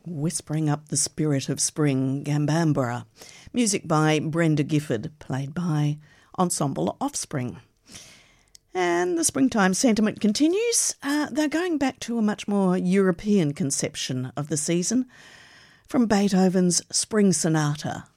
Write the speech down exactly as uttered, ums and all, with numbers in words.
Whispering Up the Spirit of Spring, Gambambara. Music by Brenda Gifford, played by Ensemble Offspring. And the springtime sentiment continues. Uh, they're going back to a much more European conception of the season, from Beethoven's Spring Sonata